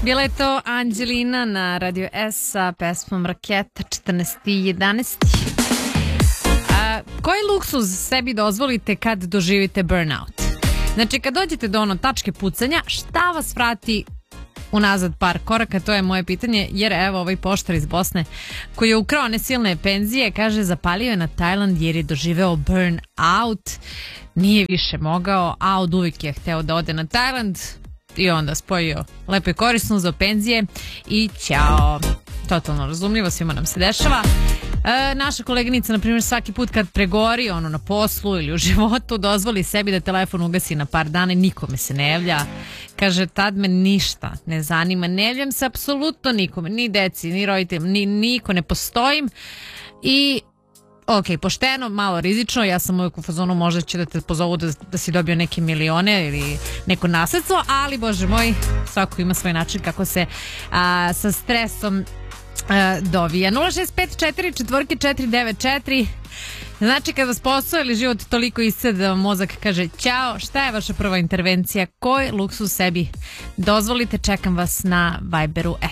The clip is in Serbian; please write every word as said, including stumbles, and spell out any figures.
Bila je to Anđelina na Radio S sa pesmom Raketa četrnaest jedanaest. A, koji luksuz sebi dozvolite kad doživite burnout? Znači, kad dođete do ono tačke pucanja, šta vas vrati unazad par koraka, to je moje pitanje, jer evo ovaj poštar iz Bosne koji je ukrao one silne penzije, kaže zapalio je na Tajland jer je doživeo burnout, nije više mogao, a od uvijek je hteo da ode na Tajland i onda spojio lepo i korisno za penzije i ćao. Totalno razumljivo, svima nam se dešava. E, naša koleginica, na primjer, svaki put kad pregori ono na poslu ili u životu, dozvoli sebi da telefon ugasi na par dana i nikome se ne javlja. Kaže, tad me ništa ne zanima, ne javljam se apsolutno nikome, ni deci, ni roditeljima, ni niko, ne postojim. I ok, pošteno, malo rizično, ja sam uvijek u fazonu, možda će da te pozovu da, da si dobio neke milione ili neko nasledstvo, ali bože moj, svako ima svoj način kako se a, sa stresom a, dovija. nula šest pet četiri četiri četiri devet četiri. Znači, kad vas posao ili život toliko iscede da vam mozak kaže ćao, šta je vaša prva intervencija? Koji luksuz sebi dozvolite? Čekam vas na Viberu.